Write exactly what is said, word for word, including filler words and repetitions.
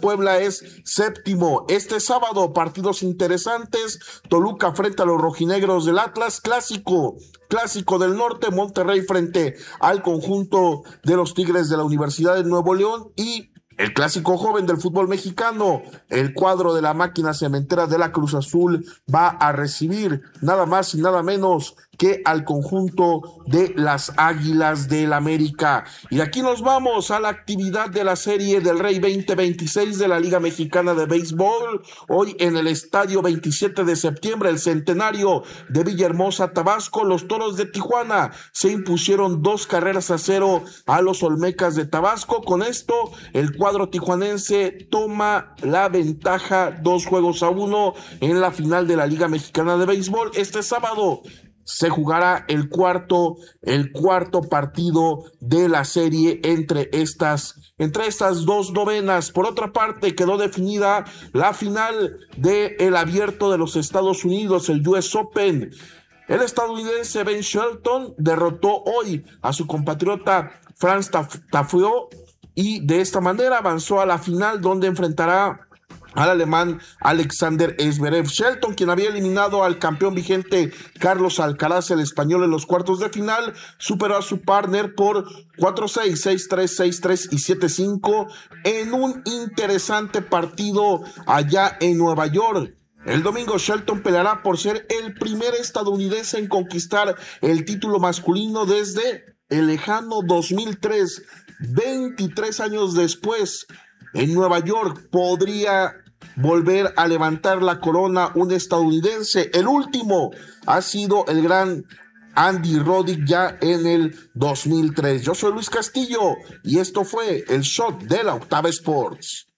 Puebla es séptimo. Este sábado, partidos interesantes. Toluca frente a los rojinegros del Atlas, clásico. Clásico del Norte, Monterrey frente al conjunto de los Tigres de la Universidad de Nuevo León y el clásico joven del fútbol mexicano, el cuadro de la máquina cementera de la Cruz Azul va a recibir nada más y nada menos que al conjunto de las Águilas del América. Y de aquí nos vamos a la actividad de la Serie del Rey veinte veintiséis de la Liga Mexicana de Béisbol. Hoy en el estadio veintisiete de septiembre, el centenario de Villahermosa, Tabasco, los Toros de Tijuana se impusieron dos carreras a cero a los Olmecas de Tabasco. Con esto, el cuadro tijuanense toma la ventaja dos juegos a uno en la final de la Liga Mexicana de Béisbol. Este sábado se jugará el cuarto, el cuarto partido de la serie entre estas, entre estas dos novenas. Por otra parte, quedó definida la final del Abierto de los Estados Unidos, el U S Open. El estadounidense Ben Shelton derrotó hoy a su compatriota Franz Tiafoe y de esta manera avanzó a la final, donde enfrentará al alemán Alexander Zverev. Shelton, quien había eliminado al campeón vigente Carlos Alcaraz, el español, en los cuartos de final, superó a su partner por cuatro seis, seis tres, seis tres y siete cinco en un interesante partido allá en Nueva York. El domingo, Shelton peleará por ser el primer estadounidense en conquistar el título masculino desde el lejano dos mil tres. veintitrés años después, en Nueva York podría volver a levantar la corona un estadounidense. El último ha sido el gran Andy Roddick ya en el dos mil tres. Yo soy Luis Castillo y esto fue el Shot de la Octava Sports.